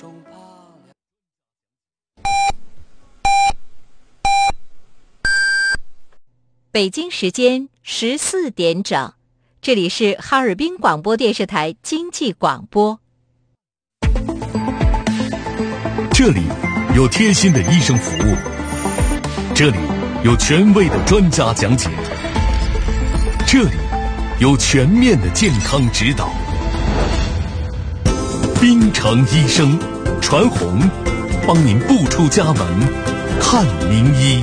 北京时间14点整，这里是哈尔滨广播电视台经济广播。 这里有贴心的医生服务，这里有权威的专家讲解，这里有全面的健康指导。滨城医生传红，帮您不出家门看名医。